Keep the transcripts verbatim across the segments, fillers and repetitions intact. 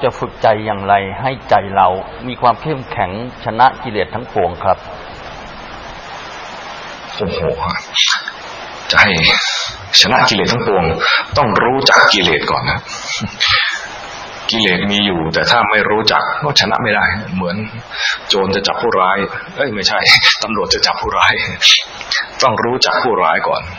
จะฝึกใจอย่างไรให้ใจเรามีความเข้มแข็งชนะกิเลสทั้งปวงครับโอ้โหจะให้ชนะกิเลสทั้งปวงต้องรู้จักกิเลสก่อนนะกิเลสมีอยู่แต่ถ้าไม่รู้จักก็ชนะไม่ได้เหมือนโจรจะจับผู้ร้ายเอ้ยไม่ใช่ตำรวจจะจับผู้ร้ายต้องรู้จักผู้ร้ายก่อน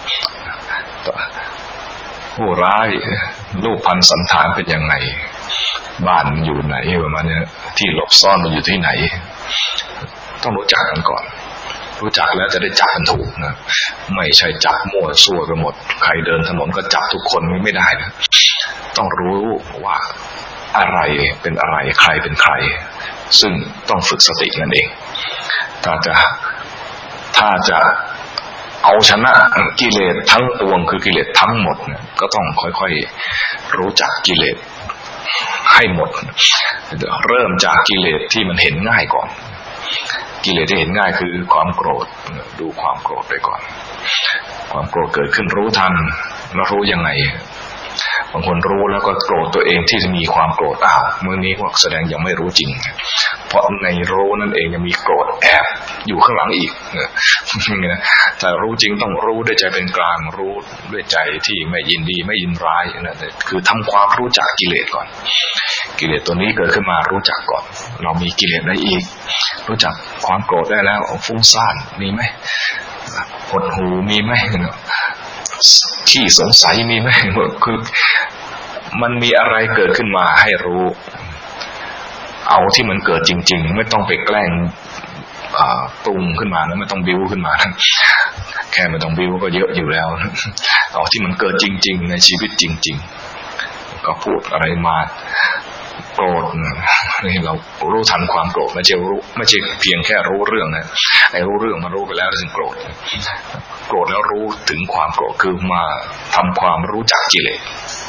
ผู้ร้ายรูปพรรณสันฐานเป็นยังไงบ้านอยู่ไหนประมาณนี้ที่หลบซ่อนมันอยู่ที่ไหนต้องรู้จักกันก่อนรู้จักแล้วจะได้จับกันถูกนะไม่ใช่จับมั่วซั่วกันหมดใครเดินถนนก็จับทุกคนไม่ได้นะต้องรู้ว่าอะไรเป็นอะไรใครเป็นใครซึ่งต้องฝึกสตินั่นเองถ้าจะถ้าจะเอาชนะกิเลสทั้งปวงคือกิเลสทั้งหมดเนี่ยก็ต้องค่อยๆรู้จักกิเลสให้หมดเริ่มจากกิเลสที่มันเห็นง่ายก่อนกิเลสที่เห็นง่ายคือความโกรธดูความโกรธไปก่อนความโกรธเกิดขึ้นรู้ทันแล้วรู้ยังไงบางคนรู้แล้วก็โกรธตัวเองที่มีความโกรธอ้าวเมื่อนี้ก็แสดงยังไม่รู้จริงเพราะในรู้นั่นเองยังมีโกรธแอบอยู่ข้างหลังอีกนะแต่รู้จริงต้องรู้ด้วยใจเป็นกลางรู้ด้วยใจที่ไม่ยินดีไม่ยินร้ายนั่นคือทำความรู้จักกิเลสก่อนกิเลสตัวนี้เกิดขึ้นมารู้จักก่อนเรามีกิเลสได้อีกรู้จักความโกรธได้แล้วฟุ้งซ่านมีไหมหดหู่มีไหมที่สงสัยมีไหมคือมันมีอะไรเกิดขึ้นมาให้รู้เอาที่มันเกิดจริงๆไม่ต้องไปแกล้งปรุงขึ้นมาแล้วไม่ต้องบิ้วขึ้นมาแค่ไม่ต้องบิ้วก็เยอะอยู่แล้วเอาที่มันเกิดจริงๆในชีวิตจริงๆก็พูดอะไรมาโกรธนี่เรารู้ทันความโกรธไม่ใช่รู้ไม่ใช่เพียงแค่รู้เรื่องนะไอ้รู้เรื่องมารู้ไปแล้วถึงโกรธโกรธแล้วรู้ถึงความโกรธคือมาทำความรู้จักกิเลส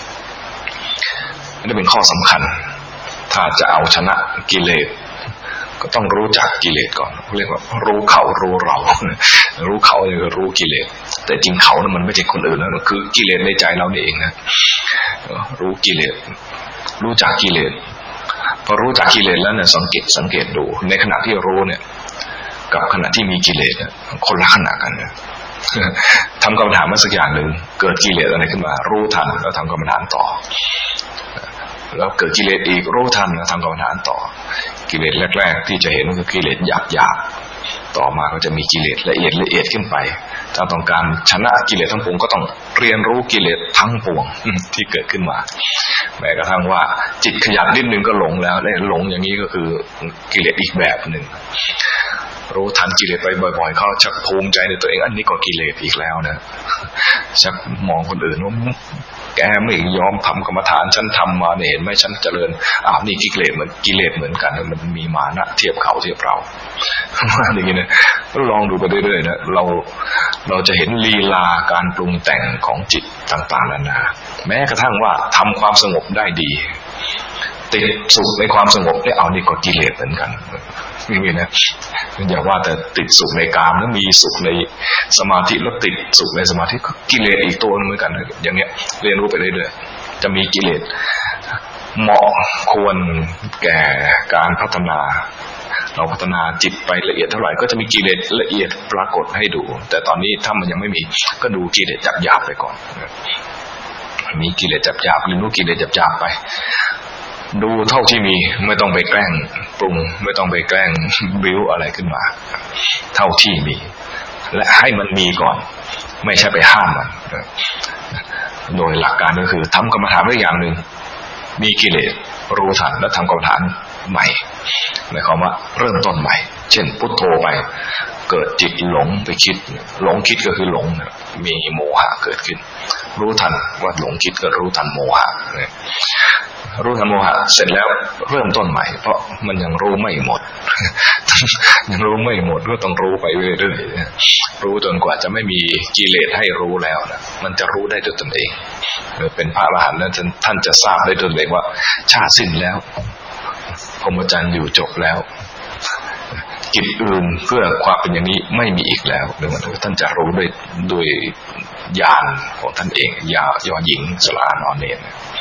นี่เป็นข้อสำคัญถ้าจะเอาชนะกิเลสก็ต้องรู้จักกิเลสก่อนเรียกว่ารู้เขารู้เรารู้เขาคือรู้กิเลสแต่จริงเขานั้นมันไม่ใช่คนอื่นแล้วคือกิเลสในใจเราเองนะรู้กิเลสรู้จักกิเลสพอรู้จักกิเลสแล้วเนี่ยสังเกตสังเกตดูในขณะที่รู้เนี่ยกับขณะที่มีกิเลสคนละขณะกันเนี่ยทำกรรมฐานมาสักอย่างหนึ่งเกิดกิเลสอะไรขึ้นมารู้ทันแล้วทำกรรมฐานต่อแล้วเกิดกิเลสอีกรู้ทันแล้วทำกรรมฐานต่อกิเลสแรกๆที่จะเห็นก็คือกิเลสหยาบๆต่อมาก็จะมีกิเลสละเอียดละเอียดขึ้นไปถ้าต้องการชนะกิเลสทั้งปวงก็ต้องเรียนรู้กิเลสทั้งปวงที่เกิดขึ้นมาแม้กระทั่งว่าจิตขยับนิดนึงก็หลงแล้วได้หลงอย่างนี้ก็คือกิเลสอีกแบบหนึ่งรู้ทันกิเลสไปบ่อยๆเขาชักภูมิใจในตัวเองอันนี้ก็กิเลสอีกแล้วนะชักมองคนอื่นว่าแกไม่ยอมทำกรรมฐานฉันทำมาเนี่ยเห็นไหมฉันเจริญอ้าวนี่กิเลสเหมือนกิเลสเหมือนกันมันมีมานะเทียบเขาเทียบเราอย่างนี้นะลองดูไปเรื่อยๆนะเราเราจะเห็นลีลาการปรุงแต่งของจิตต่างๆนานาแม้กระทั่งว่าทำความสงบได้ดีติดสุขในความสงบได้เอานี่ก็กิเลสเหมือนกันอย่างนี้นะอย่าว่าแต่ติดสุขในกามแล้วมีสุขในสมาธิแล้วติดสุขในสมาธิก็กิเลสอีกตัวนึงเหมือนกันอย่างเนี้ยเรียนรู้ไปเรื่อยๆจะมีกิเลสเหมาะควรแก่การพัฒนาเราพัฒนาจิตไปละเอียดเท่าไหร่ก็จะมีกิเลสละเอียดปรากฏให้ดูแต่ตอนนี้ถ้ามันยังไม่มีก็ดูกิเลสหยาบๆไปก่อนมีกิเลสหยาบๆเรียนรู้กิเลสหยาบๆไปดูเท่าที่มีไม่ต้องไปแกล้งปรุงไม่ต้องไปแกล้งบิ้วอะไรขึ้นมาเท่าที่มีและให้มันมีก่อนไม่ใช่ไปห้ามมันโดยหลักการก็คือทำกรรมฐานไว้อย่างหนึ่งมีกิเลสรู้ทันแล้วทำกรรมฐานใหม่หมายความว่าเริ่มต้นใหม่เช่นพุทโธไปเกิดจิตหลงไปคิดหลงคิดก็คือหลงมีโมหะเกิดขึ้นรู้ทันว่าหลงคิดก็รู้ทันโมหะรู้ทันโมหะเสร็จแล้วเริ่มต้นใหม่เพราะมันยังรู้ไม่หมดยังรู้ไม่หมดก็ต้องรู้ไปเรื่อยๆรู้จนกว่าจะไม่มีกิเลสให้รู้แล้วนะมันจะรู้ได้ด้วยตนเองเป็นพระอรหันต์แล้วท่านจะทราบได้ด้วยตนเองว่าชาติสิ้นแล้วพรหมจรรย์อยู่จบแล้วกิจอื่นเพื่อความเป็นอย่างนี้ไม่มีอีกแล้วเดี๋ยวมันท่านจะรู้ด้วยด้วยญาณของท่านเองยายอหญิงสลานอนเนน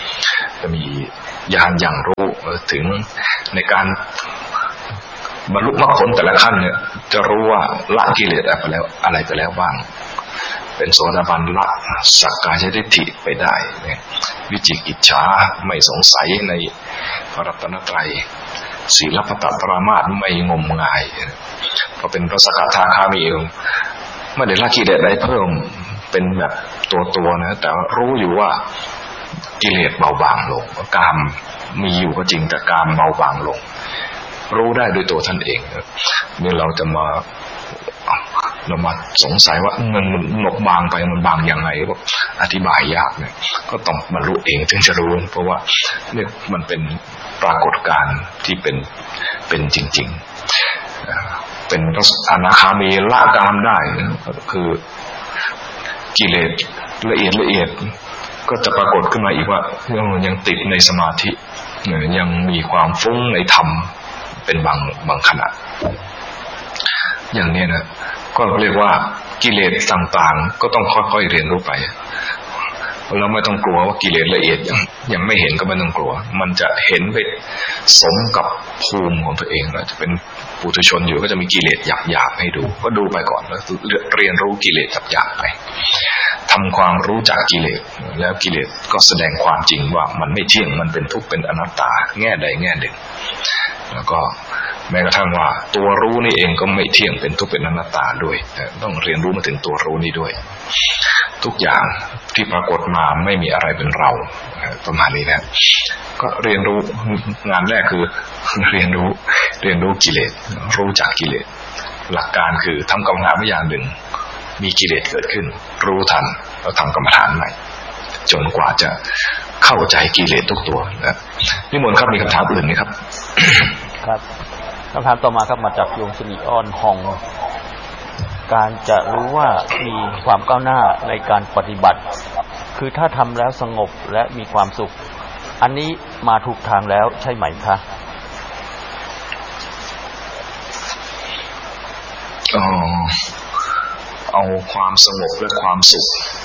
จะมีญาณอย่างรู้ถึงในการบรรลุมรรคผลแต่ละขั้นเนี่ยจะรู้ว่าละกิเลสอะไรไปแล้วอะไรไปแล้วบ้างเป็นโสดาบันละสักกายทิฏฐิไปได้วิจิกิจฉาไม่สงสัยในพระรัตนตรัยศีลปตปรามาสไม่งมงายพอเป็นพระสกทาคามีเองไม่ได้ละกิเลสอะไรเพิ่มเป็นแบบตัวตัวนะแต่รู้อยู่ว่ากิเลสเบาบางลงกามมีอยู่ก็จริงแต่กามเบาบางลงรู้ได้ด้วยตัวท่านเองนี่เราจะมาเรามาสงสัยว่ามันหนกบางไปมันบางยังไงก็อธิบายยากเนี่ยก็ต้องบรรลุเองถึงจะรู้เพราะว่าเนี่ยมันเป็นปรากฏการณ์ที่เป็นเป็นจริงๆเป็นอนาคามีละกามได้ก็คือกิเลสละเอียดละเอียดก็จะปรากฏขึ้นมาอีกว่ายังติดในสมาธิยังมีความฟุ้งในธรรมเป็นบางบางขณะอย่างนี้นะก็เรียกว่ากิเลสต่างๆก็ต้องค่อยๆเรียนรู้ไปแล้วไม่ต้องกลัวว่ากิเลสละเอียดยังยังไม่เห็นก็ไม่ต้องกลัวมันจะเห็นไปสมกับภูมิของตัวเองแล้วจะเป็นปุถุชนอยู่ก็จะมีกิเลสหยาบๆให้ดูก็ดูไปก่อนแล้วเรียนรู้กิเลสหยาบๆไปทำความรู้จักกิเลสแล้วกิเลสก็แสดงความจริงว่ามันไม่เที่ยงมันเป็นทุกข์เป็นอนัตตาแง่ใดแง่หนึ่งแล้วก็แม้กระทั่งว่าตัวรู้นี่เองก็ไม่เที่ยงเป็นทุกข์เป็นอนัตตาด้วยต้องเรียนรู้มาถึงตัวรู้นี้ด้วยทุกอย่างที่ปรากฏมาไม่มีอะไรเป็นเราประมาณนี้นะก็เรียนรู้งานแรกคือเรียนรู้เรียนรู้กิเลสรู้จักกิเลสหลักการคือทำกรรมฐานอย่างหนึ่งมีกิเลสเกิดขึ้นรู้ทันแล้วทำกรรมฐานใหม่จนกว่าจะเข้าใจกิเลสทุกตัวนะนิมนต์ครับมีคำถามอื่นไหมครับครับคำถามต่อมาครับมาจากโยมสิริอ้อนฮองการจะรู้ว่ามีความก้าวหน้าในการปฏิบัติคือถ้าทำแล้วสงบและมีความสุขอันนี้มาถูกทางแล้วใช่ไหมคะอ๋อเอาความสงบและความสุข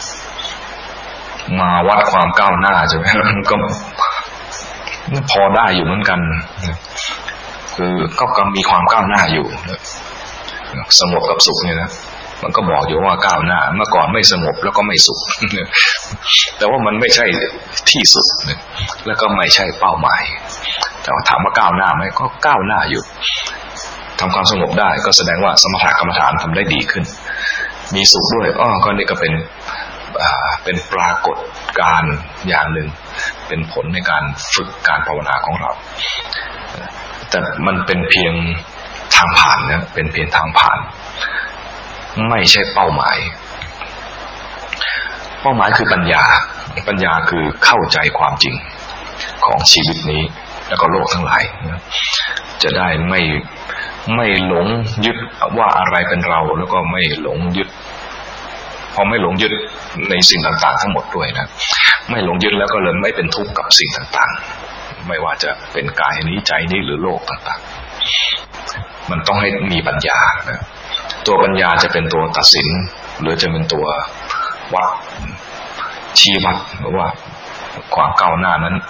มาวัดความก้าวหน้าใช่ไหมก็พอได้อยู่เหมือนกันคือก็กำลังมีความก้าวหน้าอยู่สงบกับสุขเนี่ยนะมันก็บอกอยู่ว่าก้าวหน้าเมื่อก่อนไม่สงบแล้วก็ไม่สุขแต่ว่ามันไม่ใช่ที่สุดแล้วก็ไม่ใช่เป้าหมายแต่ว่าถามว่าก้าวหน้าไหมก็ก้าวหน้าอยู่ทำความสงบได้ก็แสดงว่าสมถกรรมฐานทำได้ดีขึ้นมีสุขด้วยอ้อก็นี่ก็เป็นอ่าเป็นปรากฏการณ์อย่างหนึ่งเป็นผลในการฝึกการภาวนาของเราแต่มันเป็นเพียงทางผ่านนะเป็นเพียงทางผ่านไม่ใช่เป้าหมายเป้าหมายคือปัญญาปัญญาคือเข้าใจความจริงของชีวิตนี้แล้วก็โลกทั้งหลายจะได้ไม่ไม่หลงยึดว่าอะไรเป็นเราแล้วก็ไม่หลงยึดพอไม่หลงยึดในสิ่งต่างๆทั้งหมดด้วยนะไม่หลงยึดแล้วก็เลยไม่เป็นทุกข์กับสิ่งต่างๆไม่ว่าจะเป็นกายนี้ใจนี้หรือโลกต่างๆมันต้องให้มีปัญญานะตัวปัญญาจะเป็นตัวตัดสินหรือจะเป็นตัววัดชี้วัดว่าความก้าวหน้านั้น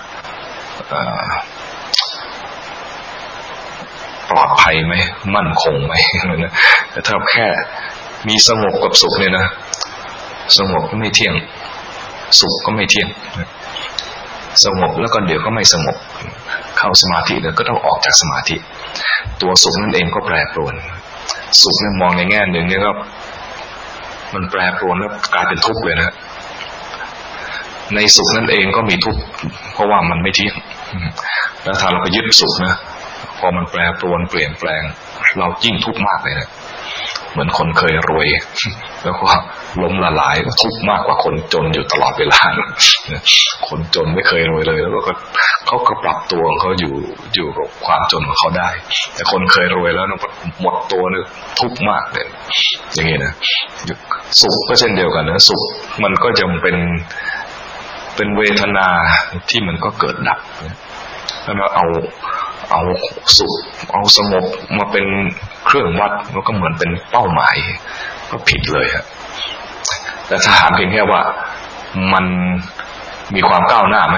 ปลอดภัยไหมมั่นคงไหมนะแต่ถ้าแค่มีสงบกับสุขเนี่ยนะสงบก็ไม่เที่ยงสุขก็ไม่เที่ยงสงบแล้วก็เดี๋ยวก็ไม่สงบเข้าสมาธิแล้วก็ต้องออกจากสมาธิตัวสุขนั่นเองก็แปรปรวนสุขเนี่ยมองในแง่หนึ่งเนี่ยก็มันแปรปรวนแล้วกลายเป็นทุกข์เลยนะในสุขนั่นเองก็มีทุกข์เพราะว่ามันไม่เที่ยงแล้วถ้าเราไปยึดสุขนะพอมันแปรปรวนเปลี่ยนแปลงเรายิ่งทุกข์มากเลยนะเหมือนคนเคยรวยแล้วก็ล้มละลายทุกข์มากกว่าคนจนอยู่ตลอดเวลาคนจนไม่เคยรวยเลยแล้วก็เขาก็ปรับตัวของเขาอยู่อยู่กับความจนของเขาได้แต่คนเคยรวยแล้วหมดตัวเนี่ยทุกข์มากเลยอย่างนี้นะสุขก็เช่นเดียวกันนะสุขมันก็จะเป็นเป็นเวทนาที่มันก็เกิดดับแล้วเราเอาเอาสุขเอาสงบมาเป็นเครื่องวัดมันก็เหมือนเป็นเป้าหมายก็ผิดเลยฮะแต่ถ้าถามเพียงแค่ว่ามันมีความก้าวหน้าไหม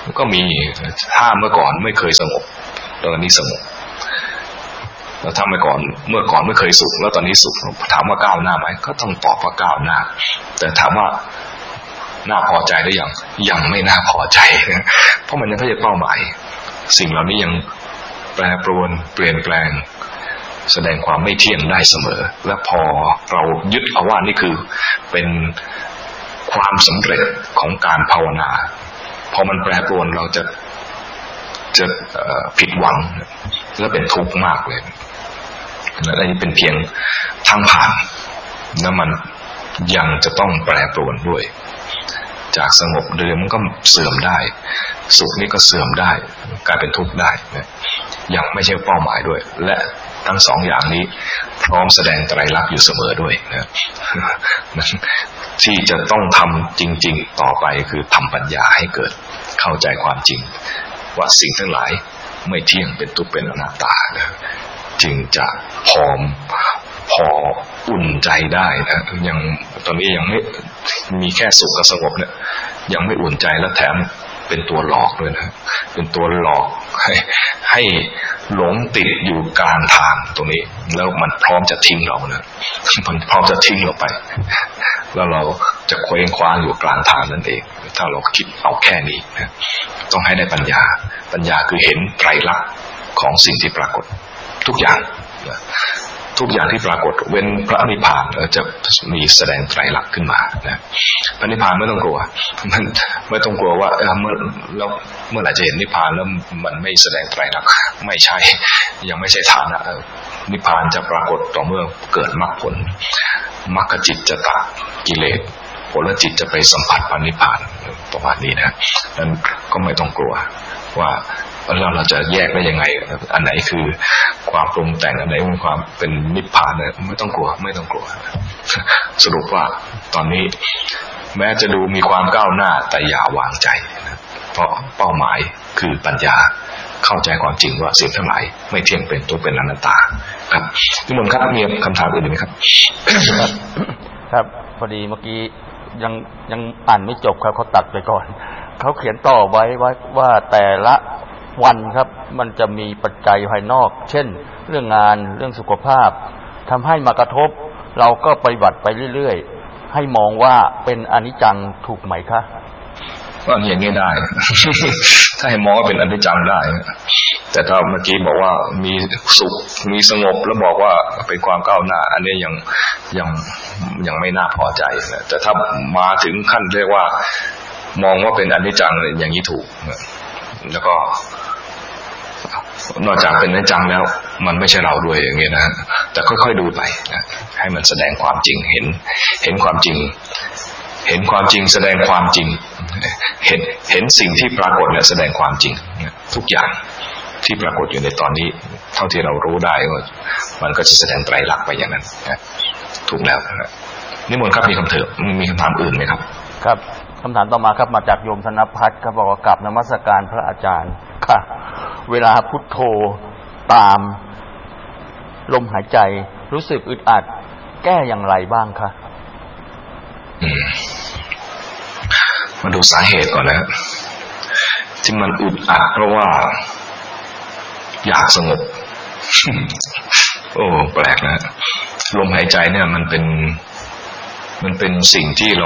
ก็มีถ้าเมื่อก่อนไม่เคยสงบแล้วตอนนี้สงบแล้วถ้าเมื่อก่อนเมื่อก่อนไม่เคยสุขแล้วตอนนี้สุขถามว่าก้าวหน้าไหมก็ต้องตอบว่าก้าวหน้าแต่ถามว่าน่าพอใจหรือยังยังไม่น่าพอใจนะเพราะมันยังไม่ใช่เป้าหมายสิ่งเหล่านี้ยังแปรปรวนเปลี่ยนแปลงแสดงความไม่เที่ยงได้เสมอและพอเรายึดเอาว่านี่คือเป็นความสำเร็จของการภาวนาพอมันแปรปรวนเราจะจะผิดหวังและเป็นทุกข์มากเลยและนี่เป็นเพียงทางผ่านแล้วมันยังจะต้องแปรปรวนด้วยจากสงบเดิมมันก็เสื่อมได้สุขนี่ก็เสื่อมได้กลายเป็นทุกข์ได้นะยังไม่ใช่เป้าหมายด้วยและทั้งสองอย่างนี้พร้อมแสดงไตรลักษณ์อยู่เสมอด้วยนะที่จะต้องทำจริงๆต่อไปคือทำปัญญาให้เกิดเข้าใจความจริงว่าสิ่งทั้งหลายไม่เที่ยงเป็นทุกข์เป็นอนัตตานะจึงจะพร้อมพออุ่นใจได้นะยังตอนนี้ยังไม่มีแค่สุขกับสงบเนี่ยยังไม่อุ่นใจและแถมเป็นตัวหลอกด้วยนะเป็นตัวหลอกให้ให้หลงติดอยู่กลางทางตรงนี้แล้วมันพร้อมจะทิ้งเรานะมันพร้อมจะทิ้งเราไปแล้วเราจะเคว้งคว้างอยู่กลางทางนั่นเองถ้าเราคิดเอาแค่นี้นะต้องให้ได้ปัญญาปัญญาคือเห็นไตรลักษณ์ของสิ่งที่ปรากฏทุกอย่างนะทุกอย่างที่ปรากฏเว้นพระนิพพานจะมีแสดงไตรลักษณ์ขึ้นมานะพระนิพพานไม่ต้องกลัวมันไม่ต้องกลัวว่าเมื่อแล้วเมื่อไหร่จะเห็นนิพพานแล้วมันไม่แสดงไตรลักษณ์ไม่ใช่ยังไม่ใช่ฐานะนิพพานจะปรากฏต่อเมื่อเกิดมรรคผลมรรคจิตจะตัดกิเลสผลจิตจะไปสัมผัสพระนิพพานประมาณนี้นะนั้นก็ไม่ต้องกลัวว่าแล้วเราจะแยกได้ยังไงอันไหนคือความปรุงแต่งอันไหนเป็นความเป็นนิพพานเนี่ยไม่ต้องกลัวไม่ต้องกลัวสรุปว่าตอนนี้แม้จะดูมีความก้าวหน้าแต่อย่าวางใจเพราะเป้าหมายคือปัญญาเข้าใจความจริงว่าสิ่งทั้งหลายไม่เที่ยงเป็นตัวเป็นอนัตตาครับพี่มนต์ครับมีคำถามอื่นไหมครับครับพอดีเมื่อกี้ยังยังอ่านไม่จบครับเขาตัดไปก่อนเขาเขียนต่อไว้ว่าว่าแต่ละวันครับมันจะมีปัจจัยภายนอกเช่นเรื่องงานเรื่องสุขภาพทำให้มากระทบเราก็ปฏิบัติไปเรื่อยๆให้มองว่าเป็นอนิจจังถูกไหมคะก็อย่างนี้ได้ ถ้าให้มองว่าเป็นอนิจจังได้แต่ถ้าเมื่อกี้บอกว่ามีสุขมีสงบแล้วบอกว่าเป็นความก้าวหน้าอันนี้ยังยังยังไม่น่าพอใจแต่ถ้ามาถึงขั้นเรียกว่ามองว่าเป็นอนิจจังอย่างนี้ถูกแล้วก็นอกจากเป็นอนิจจังแล้วมันไม่ใช่เราด้วยอย่างนี้นะแต่ค่อยๆดูไปนะให้มันแสดงความจริงเห็นเห็นความจริงเห็นความจริงแสดงความจริงเห็นเห็นสิ่งที่ปรากฏเนี่ยแสดงความจริงทุกอย่างที่ปรากฏอยู่ในตอนนี้เท่าที่เรารู้ได้ว่ามันก็จะแสดงไตรลักษณ์ไปอย่างนั้นนะถูกแล้วนะนิมนต์ครับมีคำเถอะมีคำถามอื่นไหมครับครับคำถามต่อมาครับมาจากโยมธนพัฒน์ครับบอกว่ากราบนมัสการพระอาจารย์ค่ะเวลาพุทโธตามลมหายใจรู้สึกอึดอัดแก้อย่างไรบ้างคะมาดูสาเหตุก่อนนะที่มันอึดอัดเพราะว่าอยากสงบ โอ้แปลกนะลมหายใจเนี่ยมันเป็นมันเป็นสิ่งที่เรา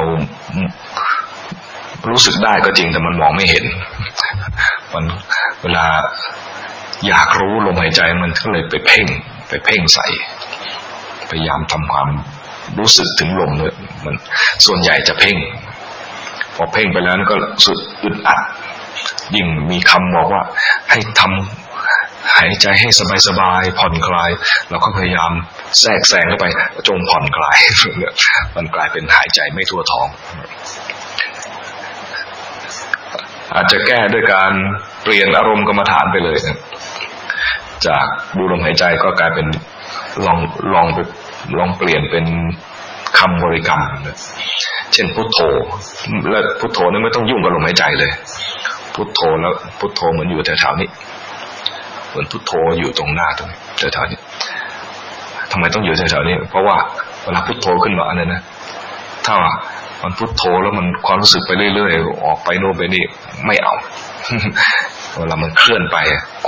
รู้สึกได้ก็จริงแต่มันมองไม่เห็นมันเวลาอยากรู้ลมหายใจมันก็เลยไปเพ่งไปเพ่งใส่พยายามทำความรู้สึกถึงลมเนี่ยมันส่วนใหญ่จะเพ่งพอเพ่งไปแล้วก็สุดอึดอัดยิ่งมีคำบอกว่าให้ทำหายใจให้สบายๆผ่อนคลายเราก็พยายามแทรกแซงเข้าไปจงผ่อนคลายมันกลายเป็นหายใจไม่ทั่วท้องอาจจะแก้ด้วยการเปลี่ยนอารมณ์กรรมฐานไปเลยนะจากดูลมหายใจก็กลายเป็นลองลองไปลองเปลี่ยนเป็นคำบริกรรมนะเช่นพุทโธแล้วพุทโธนี่ไม่ต้องยุ่งกับลมหายใจเลยพุทโธแล้วพุทโธเหมือนอยู่แถวๆนี้เหมือนพุทโธอยู่ตรงหน้าตรงนี้แถวๆนี้ทำไมต้องอยู่แถวๆนี้เพราะว่าเวลาพุทโธขึ้นมาอันนั้นนะถ้ามันพุทโธแล้วมันความรู้สึกไปเรื่อยๆออกไปโน่นไปนี่ไม่เอาเวลามันเคลื่อนไป